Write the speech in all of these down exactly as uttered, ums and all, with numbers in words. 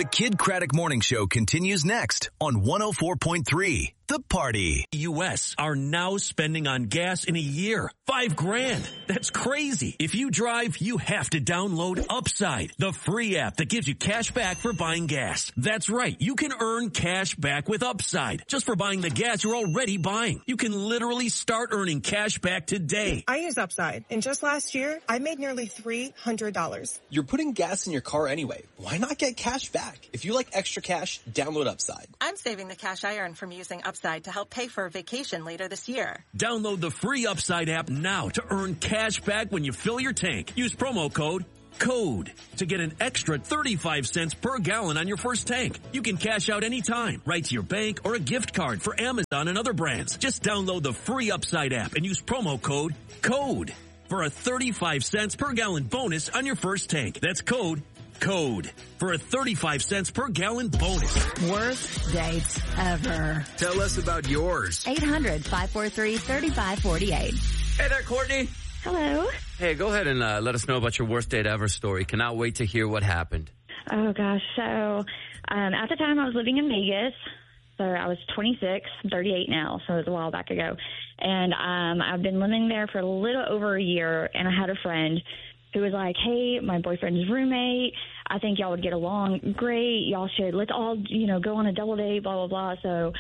The Kid Craddock Morning Show continues next on one oh four point three The Party. U S are now spending on gas in a year. Five grand. That's crazy. If you drive, you have to download Upside, the free app that gives you cash back for buying gas. That's right. You can earn cash back with Upside just for buying the gas you're already buying. You can literally start earning cash back today. I use Upside, and just last year, I made nearly three hundred dollars. You're putting gas in your car anyway. Why not get cash back? If you like extra cash, download Upside. I'm saving the cash I earn from using Upside to help pay for a vacation later this year. Download the free Upside app now to earn cash back when you fill your tank. Use promo code CODE to get an extra thirty-five cents per gallon on your first tank. You can cash out anytime, right to your bank or a gift card for Amazon and other brands. Just download the free Upside app and use promo code CODE for a thirty-five cents per gallon bonus on your first tank. That's code CODE for a thirty-five cents per gallon bonus. Worst dates ever. Tell us about yours. eight hundred, five four three, three five four eight. Hey there, Courtney. Hello. Hey, go ahead and uh, let us know about your worst date ever story. Cannot wait to hear what happened. Oh, gosh. So, um, at the time, I was living in Vegas. So, I was twenty-six. I'm thirty-eight now, so it was a while back ago. And um, I've been living there for a little over a year, and I had a friend who was like, hey, my boyfriend's roommate, I think y'all would get along great. Y'all should, let's all, you know, go on a double date, blah, blah, blah. So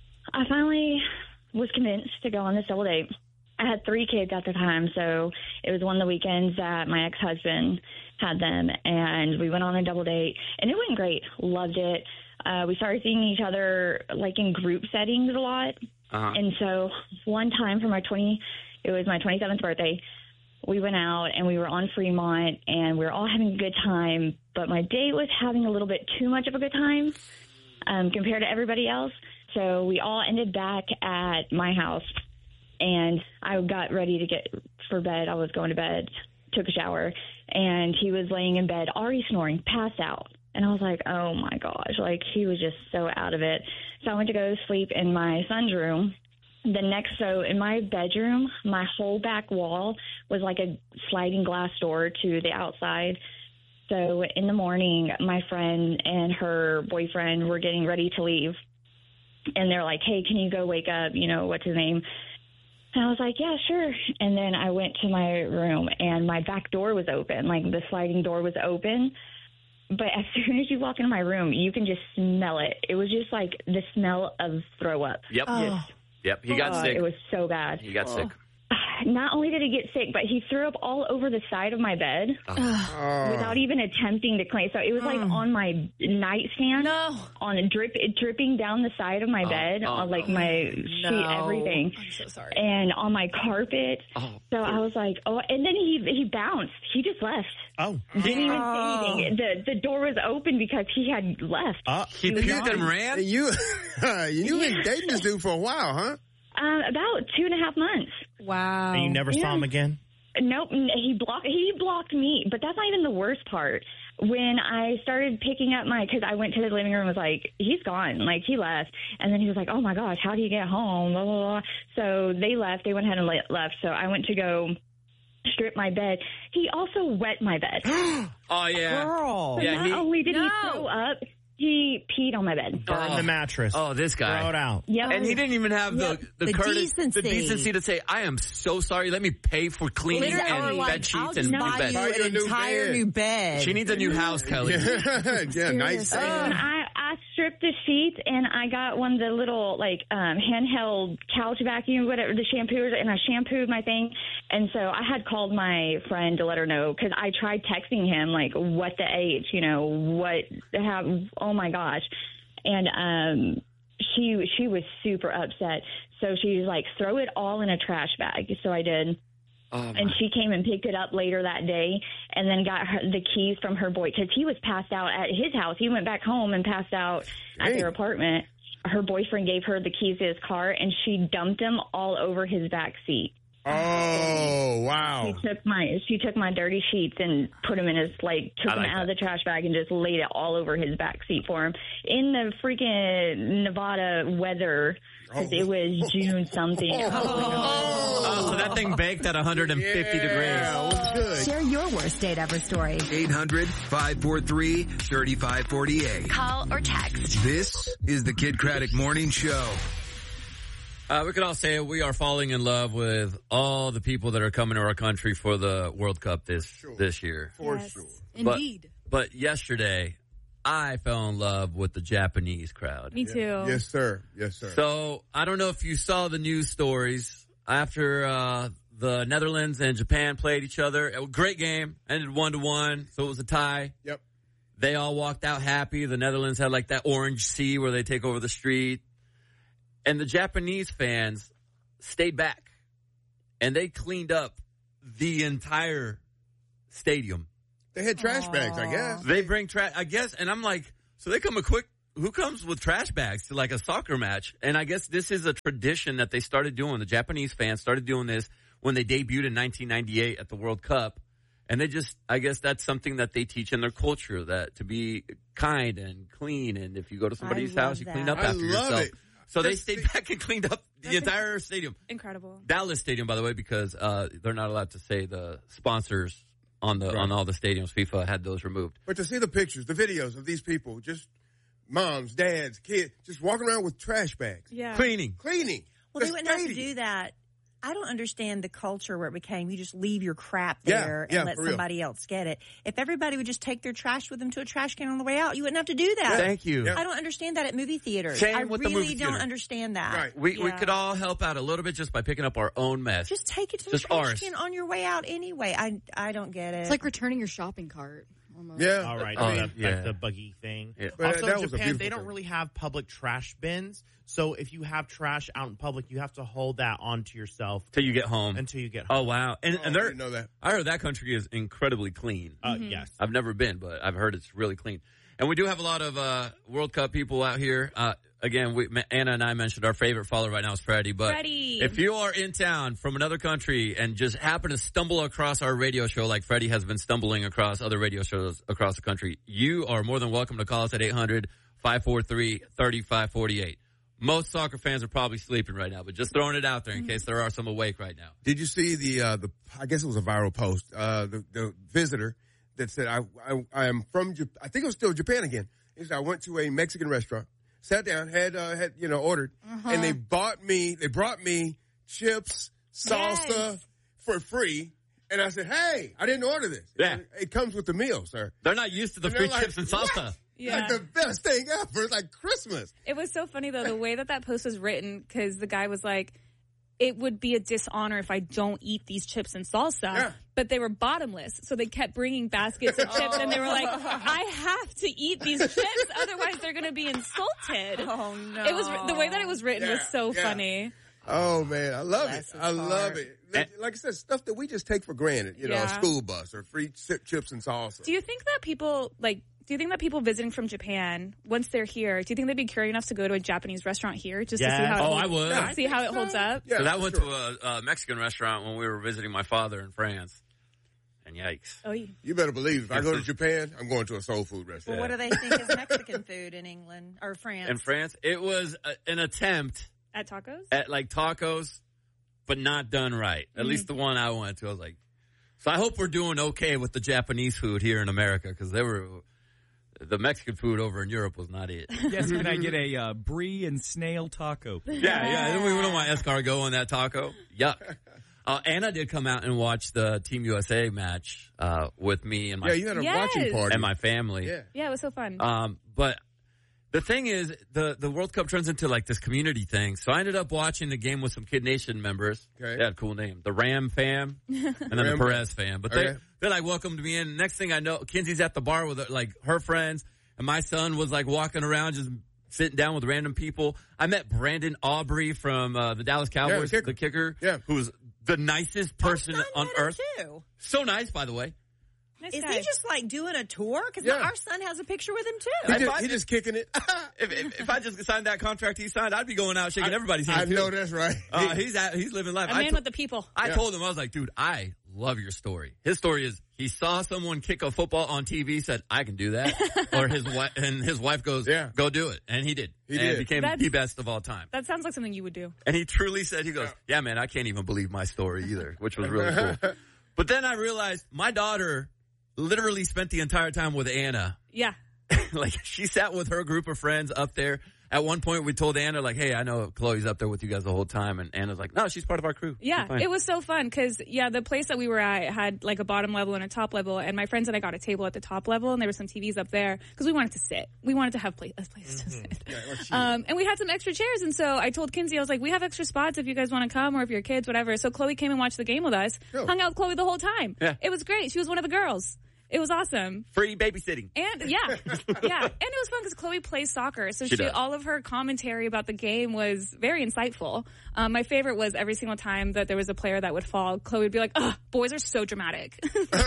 I finally was convinced to go on this double date. I had three kids at the time, so it was one of the weekends that my ex-husband had them, and we went on a double date, and it went great. Loved it. Uh, we started seeing each other, like, in group settings a lot. Uh-huh. And so one time for my twenty, it was my twenty-seventh birthday, we went out and we were on Fremont and we were all having a good time, but my date was having a little bit too much of a good time um, compared to everybody else. So we all ended back at my house, and I got ready to get for bed. I was going to bed, took a shower, and he was laying in bed, already snoring, passed out. And I was like, oh my gosh, like he was just so out of it. So I went to go sleep in my son's room. The next, so in my bedroom, my whole back wall was like a sliding glass door to the outside. So in the morning, my friend and her boyfriend were getting ready to leave. And they're like, hey, can you go wake up? You know, what's his name? And I was like, yeah, sure. And then I went to my room and my back door was open. Like the sliding door was open. But as soon as you walk into my room, you can just smell it. It was just like the smell of throw up. Yep. Oh. Yep. He got oh, sick. It was so bad. He got oh. sick. Not only did he get sick, but he threw up all over the side of my bed oh. without even attempting to clean. So it was like oh. on my nightstand, no. on a drip, dripping down the side of my oh. bed, oh. on like my no. sheet, everything. I'm so sorry. And on my carpet. Oh. So I was like, oh, and then he he bounced. He just left. Oh. Didn't even oh. say anything. The, the door was open because he had left. Uh, he puked and ran? You, you've been dating this dude for a while, huh? Um, about two and a half months. Wow. And you never yeah. saw him again? Nope. He blocked, he blocked me, but that's not even the worst part. When I started picking up my, because I went to the living room and was like, he's gone. Like, he left. And then he was like, oh, my gosh, how do you get home? Blah, blah, blah. So they left. They went ahead and left. So I went to go strip my bed. He also wet my bed. Oh, yeah. Girl. So yeah, not he, only did no. he throw up, he peed on my bed. Burn oh. the mattress. Oh, this guy. Throw it out. Yep. And he didn't even have Yep. the, the, The courtesy, decency. the decency to say, I am so sorry. Let me pay for cleaning Literally, or and like, bed sheets I'll and just new buy bed. you an new entire bed. new bed. She needs a new house, Kelly. Yeah, nice. So I, I stripped the sheets and I got one of the little like um, handheld couch vacuum, whatever, the shampoos, and I shampooed my thing. And so I had called my friend to let her know because I tried texting him like, what the H, you know, what, how, oh my gosh. And um, she she was super upset. So she was like, throw it all in a trash bag. So I did. Oh, and she came and picked it up later that day and then got her, the keys from her boy because he was passed out at his house. He went back home and passed out at hey. their apartment. Her boyfriend gave her the keys to his car and she dumped them all over his back seat. Oh, wow. She took my she took my dirty sheets and put them in his like took I them like out that. of the trash bag and just laid it all over his back seat for him in the freaking Nevada weather because it was June something. Oh, so that thing baked at one hundred fifty Yeah, degrees. it was good. Share your worst date ever story. eight hundred, five four three, three five four eight. Call or text. This is the Kid Craddock Morning Show. Uh, we could all say we are falling in love with all the people that are coming to our country for the World Cup this Sure. this year. For Yes, sure. indeed. But yesterday, I fell in love with the Japanese crowd. Me too. Yes, sir. Yes, sir. So I don't know if you saw the news stories after uh, the Netherlands and Japan played each other. It was a great game, ended one to one, so it was a tie. Yep. They all walked out happy. The Netherlands had like that orange sea where they take over the street. And the Japanese fans stayed back. And they cleaned up the entire stadium. They had trash bags, I guess. They bring trash, I guess, and I'm like, so they come a quick, who comes with trash bags to like a soccer match? And I guess this is a tradition that they started doing. The Japanese fans started doing this when they debuted in nineteen ninety-eight at the World Cup. And they just, I guess that's something that they teach in their culture, that to be kind and clean. And if you go to somebody's I house, love you clean that. up I after love yourself. it. So they That's stayed the- back and cleaned up the entire stadium. Incredible. Dallas Stadium, by the way, because uh, they're not allowed to say the sponsors on the Right. on all the stadiums. FIFA had those removed. But to see the pictures, the videos of these people, just moms, dads, kids, just walking around with trash bags. Yeah. Cleaning. Cleaning. Well, the they wouldn't have to stadium. do that. I don't understand the culture where it became you just leave your crap Yeah, there and yeah, let for real. somebody else get it. If everybody would just take their trash with them to a trash can on the way out, you wouldn't have to do that. Thank you. Yeah. I don't understand that at movie theaters. Same I with the really movie don't theater. understand that. Right. We we Yeah. could all help out a little bit just by picking up our own mess. Just take it to Just the trash ours. can on your way out anyway. I I don't get it. It's like returning your shopping cart. Almost. Yeah. All right, Oh, so that, yeah. that's the buggy thing. Yeah. But Also, that was a Japan, they beautiful don't thing. really have public trash bins. So if you have trash out in public, you have to hold that onto yourself Till you get home. until you get Oh home. wow! And Oh, and I they're didn't know that. I heard that country is incredibly clean. Uh, Yes. I've never been, but I've heard it's really clean. And we do have a lot of uh, World Cup people out here. Uh, again, we, Anna and I mentioned our favorite follower right now is Freddie. But Freddie. if you are in town from another country and just happen to stumble across our radio show, like Freddie has been stumbling across other radio shows across the country, you are more than welcome to call us at eight hundred, five four three, three five four eight. Most soccer fans are probably sleeping right now, but just throwing it out there in case there are some awake right now. Did you see the, uh, the, I guess it was a viral post, uh, the, the visitor that said, I, I, I am from, Jap- I think it was still Japan again. He said, I went to a Mexican restaurant, sat down, had, uh, had, you know, ordered, Uh-huh. and they bought me, they brought me chips, salsa Yes. for free. And I said, hey, I didn't order this. Yeah. It, it comes with the meal, sir. They're not used to the And free they're like, chips and salsa. "What?" Yeah. Like the best thing ever. It's like Christmas. It was so funny, though, the way that that post was written, because the guy was like, it would be a dishonor if I don't eat these chips and salsa. Yeah. But they were bottomless, so they kept bringing baskets of chips, and they were like, I have to eat these chips, otherwise they're going to be insulted. oh no. It was the way that it was written Yeah, was so yeah. funny. Oh man, I love Bless it. his I love heart. it. Like, like I said, stuff that we just take for granted. You know, a Yeah. school bus or free chip, chips and salsa. Do you think that people, like, do you think that people visiting from Japan, once they're here, do you think they'd be curious enough to go to a Japanese restaurant here just to see Yes. how it Oh, I holds, would. Yeah. see how it holds up? Yeah, so that for went sure. to a, a Mexican restaurant when we were visiting my father in France. And yikes. Oh, yeah. You better believe if I go to Japan, I'm going to a soul food restaurant. Well, what do they think is Mexican food in England or France? In France, it was a, an attempt At tacos? at like tacos, but not done right. At Mm. least the one I went to, I was like, so I hope we're doing okay with the Japanese food here in America, because they were, the Mexican food over in Europe was not it. Yes, can I get a uh, brie and snail taco? Yeah, yeah. We don't want escargot in that taco. Yuck. Uh, Anna did come out and watch the Team U S A match uh, with me and my Yeah, you had a Yes. watching party. and my family. Yeah. Yeah, it was so fun. Um, but the thing is, the the World Cup turns into like this community thing. So I ended up watching the game with some Kid Nation members. Okay. They had a cool name, the Ram fam, and then the Ram Perez fam. But they Okay. they like welcomed me in. Next thing I know, Kenzie's at the bar with like her friends, and my son was like walking around just sitting down with random people. I met Brandon Aubrey from uh, the Dallas Cowboys, Yeah, the the kicker, Yeah. who was the nicest person Son on met him earth. too. So nice, by the way. Nice Is guy. he just like doing a tour? Because Yeah. our son has a picture with him too. He If just, I he just- just kicking it. if, if, if I just signed that contract he signed, I'd be going out shaking everybody's hand. I too. know that's right. Uh, he's at, he's living life. A I man to- with the people. I Yeah. told him, I was like, dude, I love your story. His story is he saw someone kick a football on T V, said, I can do that. or his wife, and his wife goes, Yeah. go do it. And he did. He and did. became That's- the best of all time. That sounds like something you would do. And he truly said, he goes, yeah, man, I can't even believe my story either, which was really cool. But then I realized my daughter literally spent the entire time with Anna. Yeah. Like, she sat with her group of friends up there. At one point, we told Anna, like, hey, I know Chloe's up there with you guys the whole time. And Anna's like, no, she's part of our crew. Yeah, She's fine. it was so fun because, yeah, the place that we were at had like a bottom level and a top level. And my friends and I got a table at the top level and there were some T Vs up there because we wanted to sit. We wanted to have place, a place to sit. Um, and we had some extra chairs. And so I told Kinsey, I was like, we have extra spots if you guys want to come or if your kids, whatever. So Chloe came and watched the game with us, Cool. hung out with Chloe the whole time. Yeah. It was great. She was one of the girls. It was awesome. Free babysitting. And yeah, yeah. And it was fun because Chloe plays soccer. So She she, does. all of her commentary about the game was very insightful. Um, my favorite was every single time that there was a player that would fall, Chloe would be like, ugh, boys are so dramatic.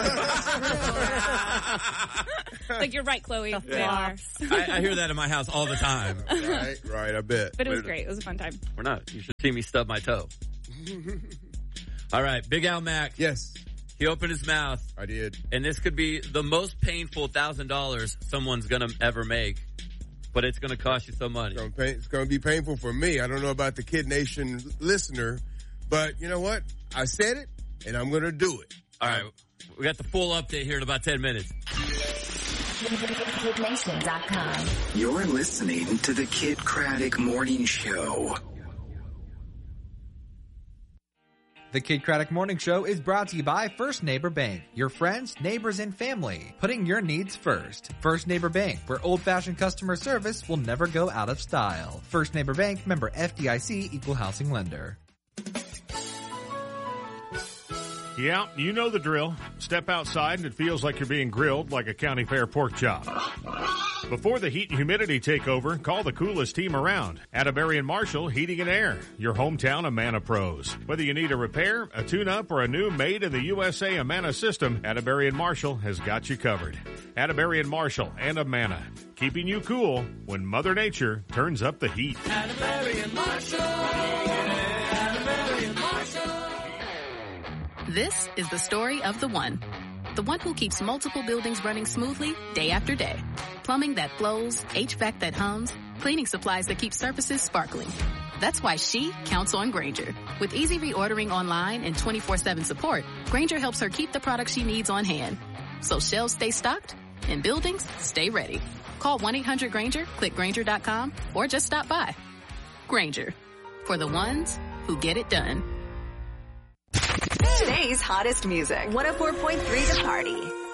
Like, you're right, Chloe. They are. I, I hear that in my house all the time. Right, right, I bet. But it was great. It was a fun time. We're not. You should see me stub my toe. All right, Big Al Mack. Yes, He opened his mouth, I did. and this could be the most painful one thousand dollars someone's going to ever make, but it's going to cost you some money. It's gonna, pay, it's gonna be painful for me. I don't know about the Kid Nation listener, but you know what? I said it, and I'm gonna do it. All right, we got the full update here in about ten minutes. Kid Nation dot com. You're listening to the Kid Craddock Morning Show. The Kid Craddock Morning Show is brought to you by First Neighbor Bank. Your friends, neighbors, and family. Putting your needs first. First Neighbor Bank, where old-fashioned customer service will never go out of style. First Neighbor Bank, member F D I C, equal housing lender. Yeah, you know the drill. Step outside and it feels like you're being grilled like a county fair pork chop. Before the heat and humidity take over, call the coolest team around. Atterbury and Marshall Heating and Air, your hometown Amana pros. Whether you need a repair, a tune-up, or a new made in the U S A Amana system, Atterbury and Marshall has got you covered. Atterbury and Marshall and Amana, keeping you cool when Mother Nature turns up the heat. Atterbury and Marshall. Atterbury and Marshall. This is the story of the one. The one who keeps multiple buildings running smoothly day after day. Plumbing that flows, H V A C that hums, cleaning supplies that keep surfaces sparkling. That's why she counts on Grainger. With easy reordering online and twenty-four seven support, Grainger helps her keep the products she needs on hand. So shelves stay stocked and buildings stay ready. Call one eight hundred Grainger, click Grainger dot com, or just stop by. Grainger. For the ones who get it done. Today's hottest music. one oh four point three The Party.